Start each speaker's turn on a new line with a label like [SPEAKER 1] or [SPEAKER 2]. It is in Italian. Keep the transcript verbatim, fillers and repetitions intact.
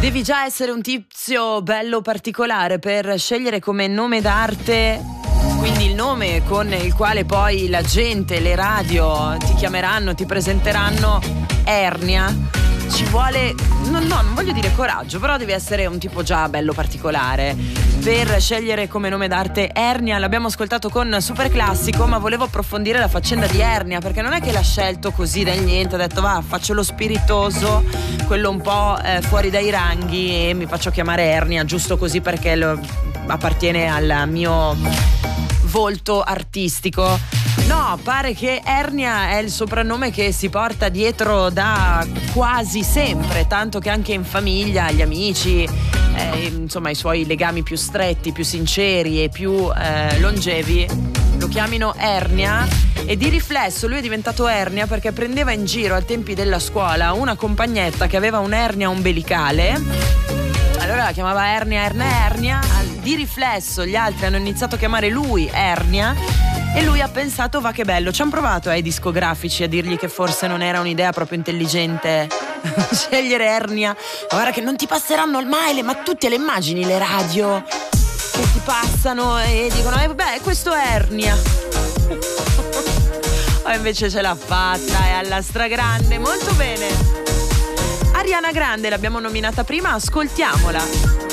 [SPEAKER 1] Devi già essere un tizio bello particolare per scegliere come nome d'arte, quindi il nome con il quale poi la gente, le radio ti chiameranno, ti presenteranno, Ernia. Ci vuole, no, no, non voglio dire coraggio, però devi essere un tipo già bello particolare per scegliere come nome d'arte Ernia. L'abbiamo ascoltato con Super Classico, ma volevo approfondire la faccenda di Ernia, perché non è che l'ha scelto così dal niente, ha detto va, faccio lo spiritoso, quello un po' eh, fuori dai ranghi, e mi faccio chiamare Ernia giusto così perché lo, appartiene al mio volto artistico. No, pare che Ernia è il soprannome che si porta dietro da quasi sempre, tanto che anche in famiglia, gli amici, eh, insomma i suoi legami più stretti, più sinceri e più eh, longevi lo chiamino Ernia. E di riflesso lui è diventato Ernia perché prendeva in giro ai tempi della scuola una compagnetta che aveva un'ernia ombelicale. Allora la chiamava Ernia, Ernia, Ernia. Di riflesso gli altri hanno iniziato a chiamare lui Ernia e lui ha pensato va che bello. Ci hanno provato ai discografici a dirgli che forse non era un'idea proprio intelligente scegliere Ernia. Ma guarda che non ti passeranno mai, ma tu te le immagini le radio che ti passano e dicono eh vabbè questo è Ernia. Ma invece ce l'ha fatta, è alla stragrande, molto bene. Ariana Grande l'abbiamo nominata prima, ascoltiamola.